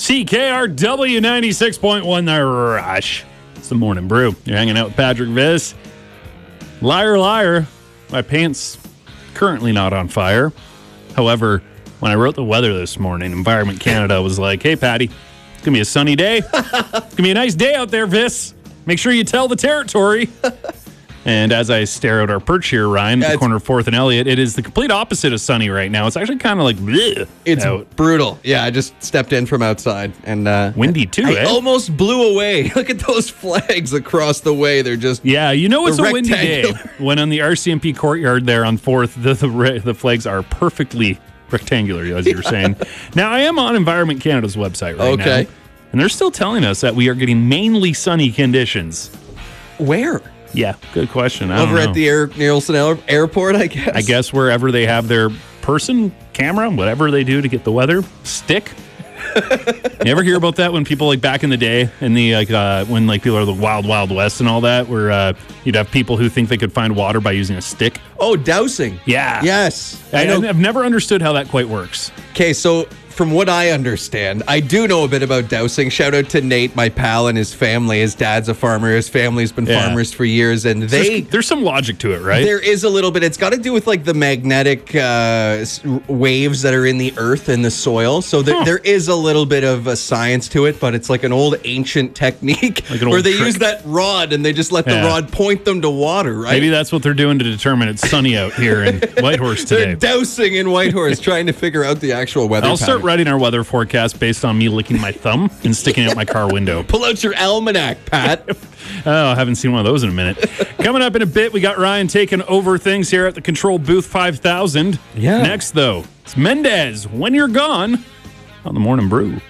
CKRW 96.1 The Rush. It's the Morning Brew. You're hanging out with Patrick Viss. Liar, liar. My pants currently not on fire. However, when I wrote the weather this morning, Environment Canada was like, hey, Patty, it's going to be a sunny day. It's going to be a nice day out there, Viss. Make sure you tell the territory. And as I stare at our perch here, Ryan, at the corner of 4th and Elliott, it is the complete opposite of sunny right now. It's actually kind of like bleh It's out. brutal. Yeah, I just stepped in from outside. And windy, too, I almost blew away. Look at those flags across the way. They're just Yeah, you know it's a windy day rectangular. when on the RCMP courtyard there on 4th, the flags are perfectly rectangular, as you were saying. Now, I am on Environment Canada's website right now. Okay. And they're still telling us that we are getting mainly sunny conditions. Where? Yeah, good question. I don't Over know. at the Nielsen Airport, I guess. I guess wherever they have their person, camera, whatever they do to get the weather, stick. You ever hear about that when people like back in the day in the when like people are the wild west and all that, where you'd have people who think they could find water by using a stick? Oh, dousing. Yeah. Yes. I know. I've never understood how that quite works. Okay, so from what I understand, I do know a bit about dowsing. Shout out to Nate, my pal, and his family. His dad's a farmer. His family's been farmers for years, and there's some logic to it, right? There is a little bit. It's got to do with like the magnetic waves that are in the earth and the soil. So there is a little bit of a science to it, but it's like an old ancient technique Like an old where they trick. use that rod and they just let the rod point them to water, right? Maybe that's what they're doing to determine it's sunny out here in Whitehorse today. They're dousing in Whitehorse, trying to figure out the actual weather I'll start pattern. writing our weather forecast based on me licking my thumb and sticking out my car window. Pull out your almanac, Pat. Oh, I haven't seen one of those in a minute. Coming up in a bit, we got Ryan taking over things here at the Control Booth 5000. Yeah. Next, though, it's Mendez, When You're Gone, on the Morning Brew.